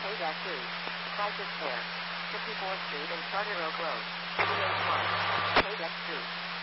K-2. Crisis Care. 54th Street and Charter Oak Road. 281. K-2.